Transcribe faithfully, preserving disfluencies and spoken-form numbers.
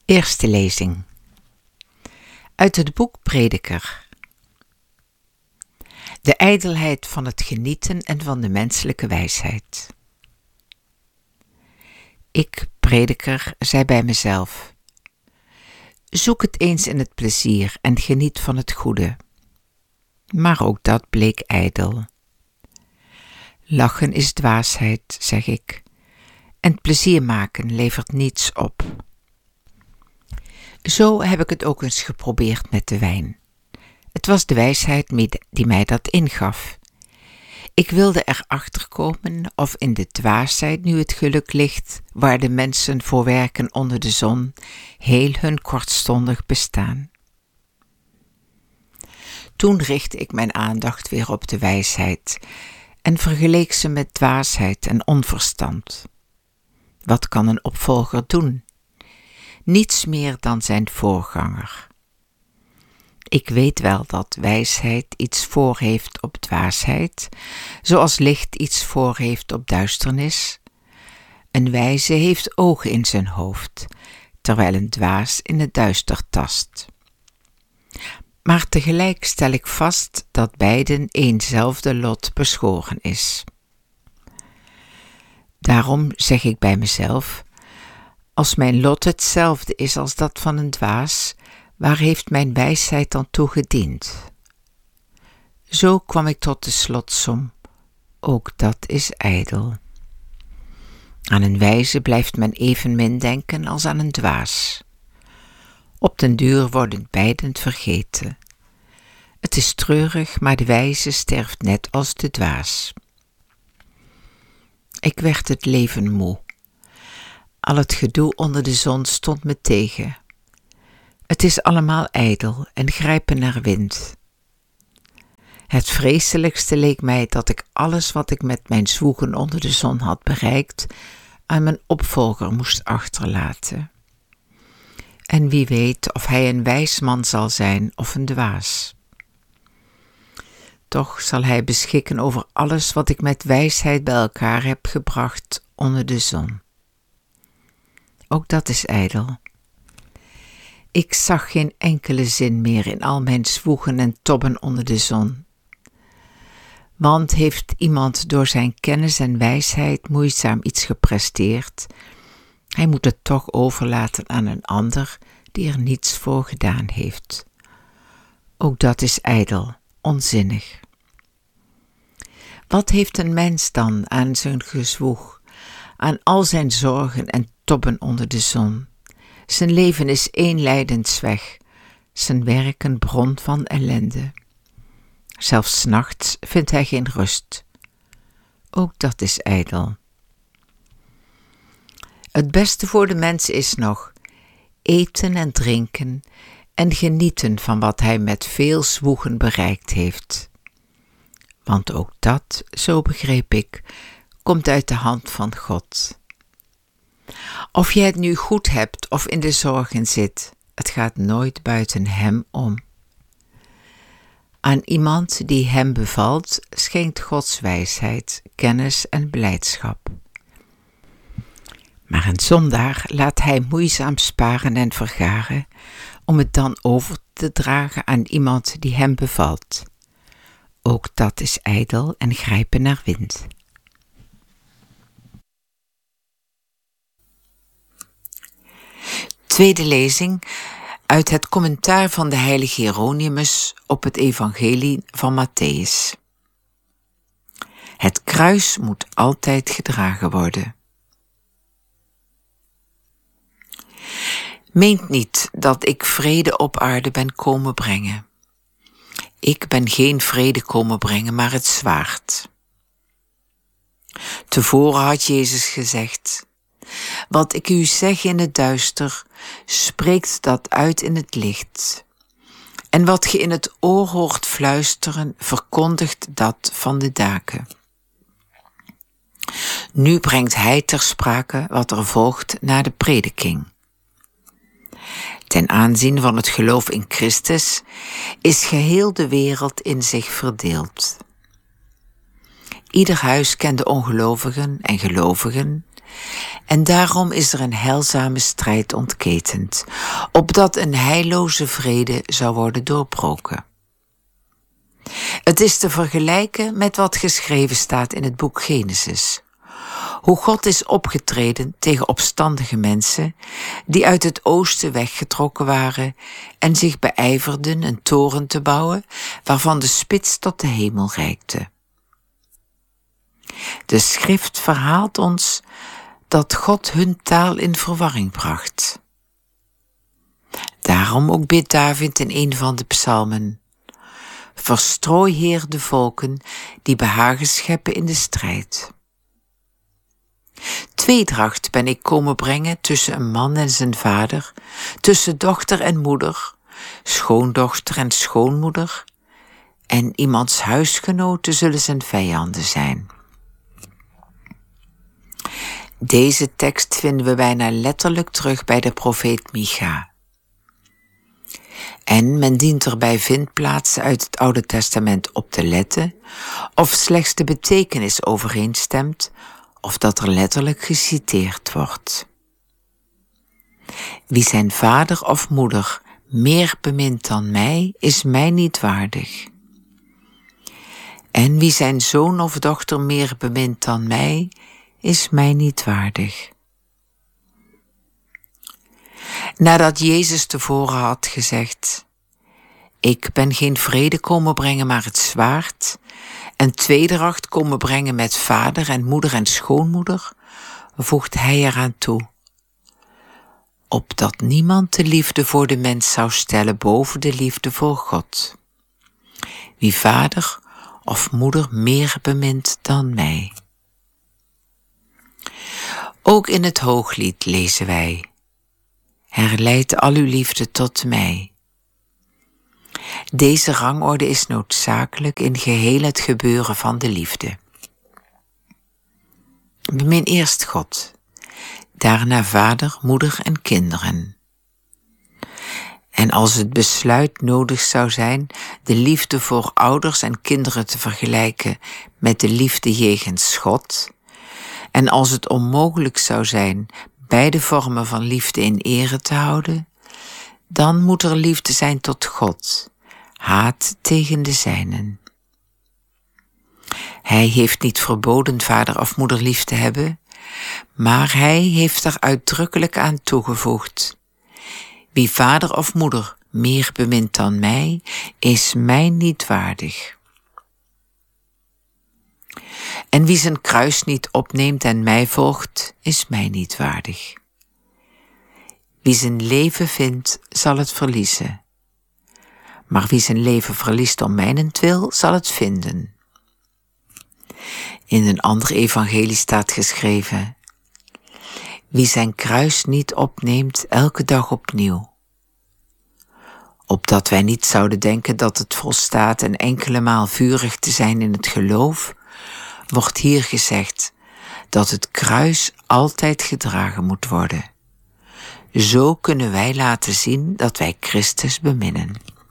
Eerste lezing. Uit het boek Prediker. De ijdelheid van het genieten en van de menselijke wijsheid. Ik, prediker, zei bij mezelf: zoek het eens in het plezier en geniet van het goede. Maar ook dat bleek ijdel. Lachen is dwaasheid, zeg ik, en plezier maken levert niets op. Zo heb ik het ook eens geprobeerd met de wijn. Het was de wijsheid die mij dat ingaf. Ik wilde erachter komen of in de dwaasheid nu het geluk ligt, waar de mensen voor werken onder de zon, heel hun kortstondig bestaan. Toen richtte ik mijn aandacht weer op de wijsheid en vergeleek ze met dwaasheid en onverstand. Wat kan een opvolger doen? Niets meer dan zijn voorganger. Ik weet wel dat wijsheid iets voor heeft op dwaasheid, zoals licht iets voor heeft op duisternis. Een wijze heeft ogen in zijn hoofd, terwijl een dwaas in het duister tast. Maar tegelijk stel ik vast dat beiden eenzelfde lot beschoren is. Daarom zeg ik bij mezelf: als mijn lot hetzelfde is als dat van een dwaas, waar heeft mijn wijsheid dan toe gediend? Zo kwam ik tot de slotsom: ook dat is ijdel. Aan een wijze blijft men evenmin denken als aan een dwaas. Op den duur worden beiden vergeten. Het is treurig, maar de wijze sterft net als de dwaas. Ik werd het leven moe. Al het gedoe onder de zon stond me tegen. Het is allemaal ijdel en grijpen naar wind. Het vreselijkste leek mij dat ik alles wat ik met mijn zwoegen onder de zon had bereikt, aan mijn opvolger moest achterlaten. En wie weet of hij een wijs man zal zijn of een dwaas. Toch zal hij beschikken over alles wat ik met wijsheid bij elkaar heb gebracht onder de zon. Ook dat is ijdel. Ik zag geen enkele zin meer in al mijn zwoegen en tobben onder de zon. Want heeft iemand door zijn kennis en wijsheid moeizaam iets gepresteerd, hij moet het toch overlaten aan een ander die er niets voor gedaan heeft. Ook dat is ijdel, onzinnig. Wat heeft een mens dan aan zijn gezwoeg, aan al zijn zorgen en tobben onder de zon? Zijn leven is één lijdensweg, zijn werk een bron van ellende. Zelfs 's nachts vindt hij geen rust. Ook dat is ijdel. Het beste voor de mens is nog eten en drinken en genieten van wat hij met veel zwoegen bereikt heeft. Want ook dat, zo begreep ik, komt uit de hand van God. Of je het nu goed hebt of in de zorgen zit, het gaat nooit buiten hem om. Aan iemand die hem bevalt, schenkt Gods wijsheid, kennis en blijdschap. Maar een zondaar laat hij moeizaam sparen en vergaren, om het dan over te dragen aan iemand die hem bevalt. Ook dat is ijdel en grijpen naar wind. Tweede lezing uit het commentaar van de heilige Hieronymus op het evangelie van Matthäus. Het kruis moet altijd gedragen worden. Meent niet dat ik vrede op aarde ben komen brengen. Ik ben geen vrede komen brengen, maar het zwaard. Tevoren had Jezus gezegd: wat ik u zeg in het duister, spreekt dat uit in het licht. En wat ge in het oor hoort fluisteren, verkondigt dat van de daken. Nu brengt hij ter sprake wat er volgt na de prediking. Ten aanzien van het geloof in Christus is geheel de wereld in zich verdeeld. Ieder huis kende ongelovigen en gelovigen, En daarom is er een heilzame strijd ontketend, opdat een heilloze vrede zou worden doorbroken. Het is te vergelijken met wat geschreven staat in het boek Genesis. Hoe God is opgetreden tegen opstandige mensen die uit het oosten weggetrokken waren en zich beijverden een toren te bouwen waarvan de spits tot de hemel reikte. De schrift verhaalt ons dat God hun taal in verwarring bracht. Daarom ook bidt David in een van de psalmen: Verstrooi, Heer, de volken die behagen scheppen in de strijd. Tweedracht ben ik komen brengen tussen een man en zijn vader, tussen dochter en moeder, schoondochter en schoonmoeder, en iemands huisgenoten zullen zijn vijanden zijn. Deze tekst vinden we bijna letterlijk terug bij de profeet Micha. En men dient er bij vindplaatsen uit het Oude Testament op te letten of slechts de betekenis overeenstemt of dat er letterlijk geciteerd wordt. Wie zijn vader of moeder meer bemint dan mij, is mij niet waardig. En wie zijn zoon of dochter meer bemint dan mij, is mij niet waardig. Nadat Jezus tevoren had gezegd: Ik ben geen vrede komen brengen, maar het zwaard, en tweedracht komen brengen met vader en moeder en schoonmoeder, voegt hij eraan toe: opdat niemand de liefde voor de mens zou stellen boven de liefde voor God. Wie vader of moeder meer bemint dan mij. Ook in het Hooglied lezen wij: Herleid al uw liefde tot mij. Deze rangorde is noodzakelijk in geheel het gebeuren van de liefde. Bemin eerst God, daarna vader, moeder en kinderen. En als het besluit nodig zou zijn de liefde voor ouders en kinderen te vergelijken met de liefde jegens God, en als het onmogelijk zou zijn beide vormen van liefde in ere te houden, dan moet er liefde zijn tot God, haat tegen de zijnen. Hij heeft niet verboden vader of moeder lief te hebben, maar hij heeft er uitdrukkelijk aan toegevoegd: wie vader of moeder meer bemint dan mij, is mij niet waardig. En wie zijn kruis niet opneemt en mij volgt, is mij niet waardig. Wie zijn leven vindt, zal het verliezen. Maar wie zijn leven verliest om mijnentwil, zal het vinden. In een ander evangelie staat geschreven: wie zijn kruis niet opneemt elke dag opnieuw. Opdat wij niet zouden denken dat het volstaat een enkele maal vurig te zijn in het geloof, wordt hier gezegd dat het kruis altijd gedragen moet worden. Zo kunnen wij laten zien dat wij Christus beminnen.